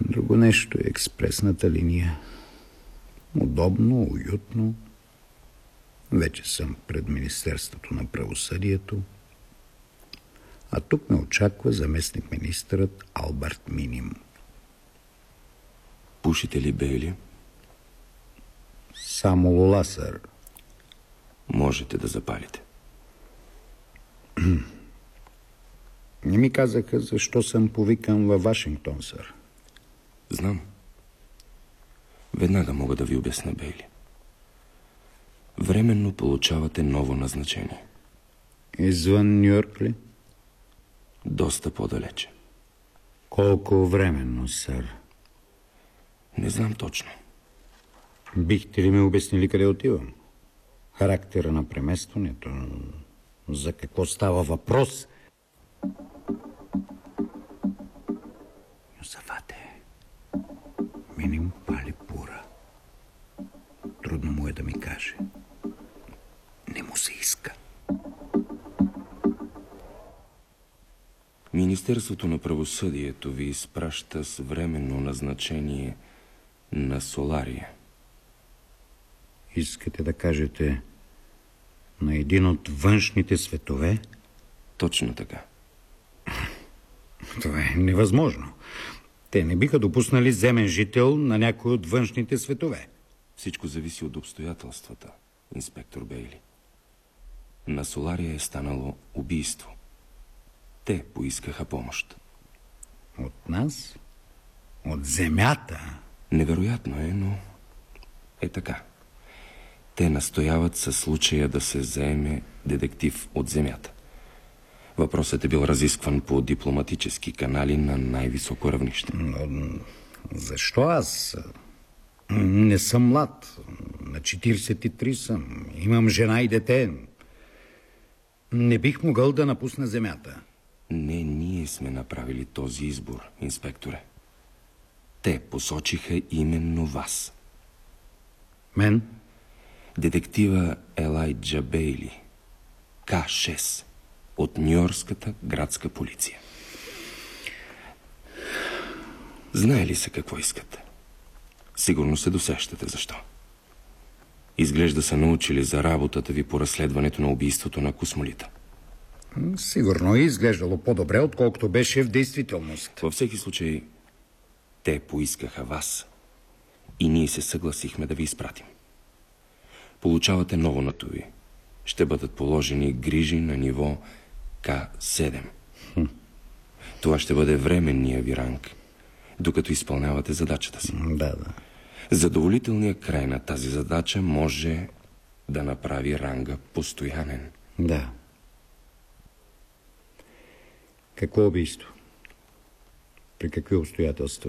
Друго нещо е експресната линия. Удобно, уютно. Вече съм пред Министерството на правосъдието. А тук ме очаква заместник-министърът Алберт Миним. Пушите ли, Бейли? Само лула, сър. Можете да запалите. Не ми казаха защо съм повикан във Вашингтон, сър. Знам. Веднага мога да ви обясня, Бейли. Временно получавате ново назначение. Извън Ню-Йорк ли? Доста по-далече. Колко временно, сър? Не знам точно. Бихте ли ми обяснили къде отивам? Характера на преместването? За какво става въпрос? Йосафате, Миним пали пура. Трудно му е да ми каже. Не му се иска. Министерството на правосъдието ви изпраща с временно назначение на Солария. Искате да кажете на един от външните светове? Точно така. Това е невъзможно. Те не биха допуснали земен жител на някой от външните светове. Всичко зависи от обстоятелствата, инспектор Бейли. На Солария е станало убийство. Те поискаха помощ. От нас? От земята? Невероятно е, но е така. Те настояват със случая да се заеме детектив от земята. Въпросът е бил разискван по дипломатически канали на най-високо равнище. Но защо аз? Не съм млад. На 43 съм. Имам жена и дете. Не бих могъл да напусна земята. Не, ние сме направили този избор, инспекторе. Те посочиха именно вас. Мен? Детектива Елайджа Бейли, К6, от Нюйоркската градска полиция. Знае ли се какво искате? Сигурно се досещате защо. Изглежда са научили за работата ви по разследването на убийството на Космолита. Сигурно е изглеждало по-добре, отколкото беше в действителност. Във всеки случай, те поискаха вас и ние се съгласихме да ви изпратим. Получавате ново натови. Ще бъдат положени грижи на ниво К7. Това ще бъде временния ви ранг, докато изпълнявате задачата си. Да. Задоволителният край на тази задача може да направи ранга постоянен. Да. Какво убийство? При какви обстоятелства?